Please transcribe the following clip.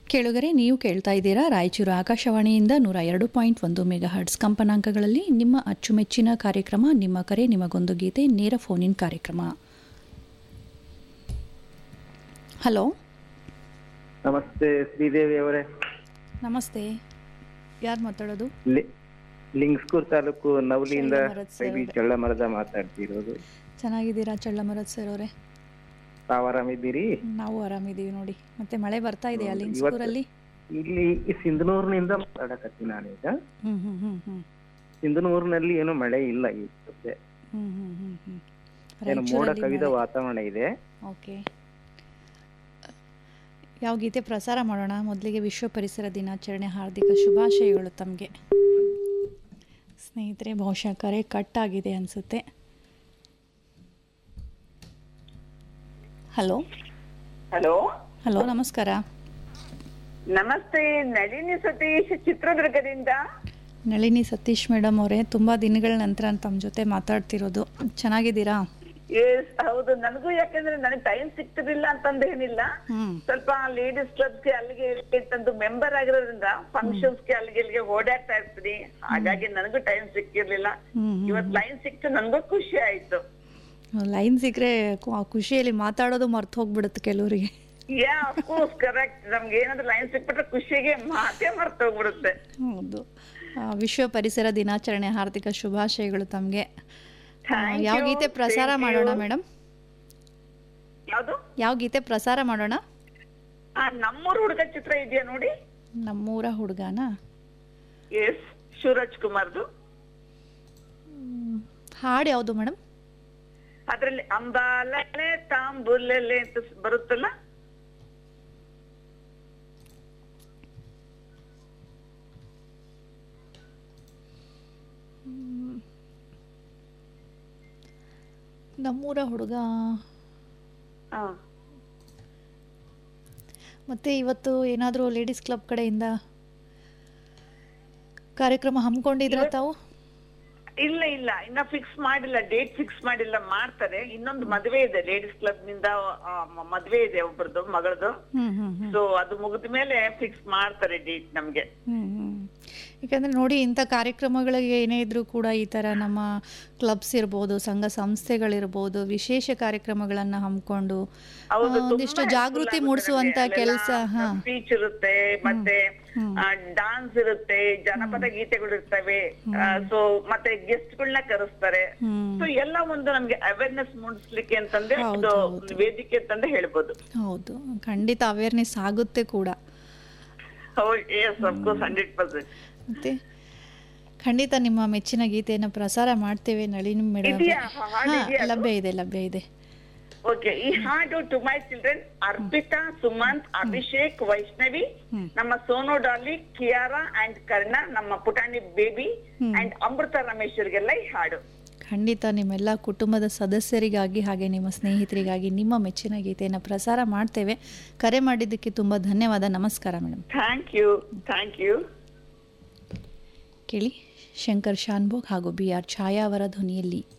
ಕೇಳುಗರೆ, ನೀವು ಕೇಳ್ತಾ ಇದ್ದೀರಾ ರಾಯಚೂರು ಆಕಾಶವಾಣಿಯಿಂದ 102.1 ಮೆಗಾಹರ್ಟ್ಸ್ ಕಂಪನಾಂಕಗಳಲ್ಲಿ ನಿಮ್ಮ ಅಚ್ಚುಮೆಚ್ಚಿನ ಕಾರ್ಯಕ್ರಮ ನಿಮ್ಮ ಕರೆ ನಿಮಗೊಂದು ಗೀತೆ ನೇರ ಫೋನ್ ಇನ್ ಕಾರ್ಯಕ್ರಮ. ಹಲೋ, ನಮಸ್ತೆ ಶ್ರೀದೇವಿ ಅವರೇ. ನಮಸ್ತೆ, ಯಾರು ಮಾತಾಡೋದು? ಲಿಂಗಸ್ಕೂರ್ ತಾಲೂಕು ನವಲಿಯಿಂದ ಚಳ್ಳಮರದ ಮಾತಾಡ್ತಿರೋದು. ಚೆನ್ನಾಗಿದ್ದೀರಾ ಚಳ್ಳಮರದ ಸರ್ ಅವರೇ? ತಾವು ಆರಾಮಿದ್ದೀರಿ? ನಾವು ಆರಾಮಿದ್ದೀವಿ ನೋಡಿ. ಮತ್ತೆ ಮಳೆ ಬರ್ತಾ ಇದೆಯಾ ಲಿಂಗಸ್ಕೂರಲ್ಲಿ? ಇಲ್ಲಿ ಸಿಂಧನೂರಿನಿಂದ ಮಾತಾಡಕತ್ತೀನಿ ನಾನೀಗ. ಸಿಂಧನೂರಿನಲ್ಲಿ ಏನು ಮಳೆ ಇಲ್ಲ ಈ ಸದ್ಯ. ಏನು ಮೋಡ ಕವಿದ ವಾತಾವರಣ ಇದೆ. ಓಕೆ, ಯಾವ ಗೀತೆ ಪ್ರಸಾರ ಮಾಡೋಣ? ಮೊದಲಿಗೆ ವಿಶ್ವ ಪರಿಸರ ದಿನಾಚರಣೆ ಹಾರ್ದಿಕ ಶುಭಾಶಯಗಳು ತಮಗೆ. ಸ್ನೇಹಿತರೆ, ಬಹುಶಃ ಕರೆ ಕಟ್ ಆಗಿದೆ ಅನಿಸುತ್ತೆ. ಹಲೋ ಹಲೋ ಹಲೋ, ನಮಸ್ಕಾರ. ನಮಸ್ತೆ, ನಳಿನಿ ಸತೀಶ್ ಚಿತ್ರದುರ್ಗದಿಂದ. ನಳಿನಿ ಸತೀಶ್ ಮೇಡಮ್ ಅವರೇ, ತುಂಬ ದಿನಗಳ ನಂತರ ತಮ್ಮ ಜೊತೆ ಮಾತಾಡ್ತಿರೋದು. ಚೆನ್ನಾಗಿದ್ದೀರಾ? ಎಸ್, ಹೌದು. ನನಗೂ ಯಾಕಂದ್ರೆ ನನಗೆ ಟೈಮ್ ಸಿಗ್ತಿರ್ಲಿಲ್ಲ ಅಂತಂದೇನಿಲ್ಲ. ಸ್ವಲ್ಪ ಲೇಡೀಸ್ ಕ್ಲಬ್ಗೆ ಅಲ್ಲಿಗೆ ತಂದು ಮೆಂಬರ್ ಆಗಿರೋದ್ರಿಂದ ಫಂಕ್ಷನ್ಸ್ಗೆ ಅಲ್ಲಿಗೆ ಓಡಾಡ್ತಾ ಇರ್ತೀನಿ. ಹಾಗಾಗಿ ನನಗೂ ಟೈಮ್ ಸಿಕ್ಕಿರ್ಲಿಲ್ಲ. ಇವತ್ತು ಲೈನ್ ಸಿಕ್ತು, ನನಗೂ ಖುಷಿ ಆಯ್ತು. ಲೈನ್ ಸಿಕ್ಕರೆ ಖುಷಿಯಲ್ಲಿ ಮಾತಾಡೋದು ಮರ್ತು ಹೋಗ್ಬಿಡುತ್ತೆ ಕೆಲವರಿಗೆ. ಯಾ, ಆಫ್ ಕೋರ್ಸ್, ಕರೆಕ್ಟ್. ನಮ್ಗೆ ಏನಾದ್ರು ಲೈನ್ ಸಿಕ್ಬಿಟ್ರೆ ಖುಷಿಗೆ ಮಾತೇ ಮರ್ತು ಹೋಗ್ಬಿಡುತ್ತೆ. ಹೌದು. ವಿಶ್ವ ಪರಿಸರ ದಿನಾಚರಣೆ ಹಾರ್ದಿಕ ಶುಭಾಶಯಗಳು ತಮಗೆ. ಯಾವ ಗೀತೆ ಪ್ರಸಾರ ಮಾಡೋಣ ಮೇಡಮ್? ಯಾವುದು? ಯಾವ ಗೀತೆ ಪ್ರಸಾರ ಮಾಡೋಣ? ನಮ್ಮೂರ ಹುಡುಗ ಚಿತ್ರ ಇದೆಯಾ ನೋಡಿ. ನಮ್ಮೂರ ಹುಡುಗನಾ? ಎಸ್, ಶಿವರಾಜ್ ಕುಮಾರ್ದು. ಹಾಡು ಯಾವುದು ಮೇಡಮ್? ಅದ್ರಲ್ಲಿ ಅಂಬಾಲಲೆ ತಾಂಬುಲೆಲೆ ಅಂತ ಬರುತ್ತಲ್ಲ. ನಮ್ಮೂರ ಹುಡುಗ. ಮತ್ತೆ ಇವತ್ತು ಏನಾದರೂ ಲೇಡೀಸ್ ಕ್ಲಬ್ ಕಡೆಯಿಂದ ಕಾರ್ಯಕ್ರಮ ಹಮ್ಮಿಕೊಂಡಿದ್ರ ತಾವು? ಇಲ್ಲ ಇಲ್ಲ, ಇನ್ನ ಫಿಕ್ಸ್ ಮಾಡಿಲ್ಲ, ಡೇಟ್ ಫಿಕ್ಸ್ ಮಾಡಿಲ್ಲ. ಮಾಡ್ತಾರೆ. ಇನ್ನೊಂದು ಮದುವೆ ಇದೆ, ಲೇಡೀಸ್ ಕ್ಲಬ್ ನಿಂದ ಮದುವೆ ಇದೆ ಒಬ್ಬರದು ಮಗಳದು. ಸೊ ಅದು ಮುಗಿದ ಮೇಲೆ ಫಿಕ್ಸ್ ಮಾಡ್ತಾರೆ ಡೇಟ್ ನಮ್ಗೆ. ಯಾಕಂದ್ರೆ ನೋಡಿ, ಇಂಥ ಕಾರ್ಯಕ್ರಮಗಳಿಗೆ ಏನೇ ಇದ್ರೂ ಕೂಡ ಈ ತರ ನಮ್ಮ ಕ್ಲಬ್ಸ್ ಇರ್ಬೋದು, ಸಂಘ ಸಂಸ್ಥೆಗಳಿರ್ಬೋದು, ವಿಶೇಷ ಕಾರ್ಯಕ್ರಮಗಳನ್ನ ಹಮ್ಮಿಕೊಂಡು ಒಂದಿಷ್ಟು ಜಾಗೃತಿ ಮೂಡಿಸುವಂತ ಕೆಲಸ. ಸ್ಪೀಚ್ ಇರುತ್ತೆ, ಮತ್ತೆ ಡಾನ್ಸ್ ಇರುತ್ತೆ, ಜನಪದ ಗೀತೆಗಳು ಇರ್ತವೆ. ಸೊ ಮತ್ತೆ ಗೆಸ್ಟ್ ಗಳನ್ನ ಕರೆಸ್ತಾರೆ. ಸೊ ಎಲ್ಲ ಒಂದು ನಮ್ಗೆ ಅವೇರ್ನೆಸ್ ಮೂಡಿಸ್ಲಿಕ್ಕೆ ಅಂತಂದ್ರೆ ಇದು ವೇದಿಕೆ ಅಂತಂದ್ರೆ ಹೇಳ್ಬೋದು. ಹೌದು, ಖಂಡಿತ ಅವೇರ್ನೆಸ್ ಆಗುತ್ತೆ ಕೂಡ. ಮತ್ತೆ ಖಂಡಿತ ನಿಮ್ಮ ಮೆಚ್ಚಿನ ಗೀತೆಯನ್ನು ಪ್ರಸಾರ ಮಾಡ್ತೇವೆ ನಳಿನಿ ಮೇಡಮ್. ಲಭ್ಯ ಇದೆ. ಓಕೆ, ಈ ಹಾಡು to my children Arpita, Sumanth, Abhishek, Vaishnavi, ನಮ್ಮ ಸೋನು ಡಾಲಿ, ಕಿಯಾರಾ ಅಂಡ್ ಕರ್ಣ, ನಮ್ಮ ಪುಟಾಣಿ ಬೇಬಿ ಅಂಡ್ ಅಮೃತ ರಮೇಶ್ವರ್ಗೆಲ್ಲ ಈ ಹಾಡು. ಖಂಡಿತ ನಿಮ್ಮೆಲ್ಲ ಕುಟುಂಬದ ಸದಸ್ಯರಿಗಾಗಿ ಹಾಗೆ ನಿಮ್ಮ ಸ್ನೇಹಿತರಿಗಾಗಿ ನಿಮ್ಮ ಮೆಚ್ಚಿನ ಗೀತೆಯನ್ನು ಪ್ರಸಾರ ಮಾಡ್ತೇವೆ. ಕರೆ ಮಾಡಿದ್ದಕ್ಕೆ ತುಂಬ ಧನ್ಯವಾದ. ನಮಸ್ಕಾರ ಮೇಡಮ್. Thank you. ಕೇಳಿ, ಶಂಕರ್ ಶಾನ್ಭೋಗ್ ಹಾಗೂ BR ಛಾಯಾ ಅವರ ಧ್ವನಿಯಲ್ಲಿ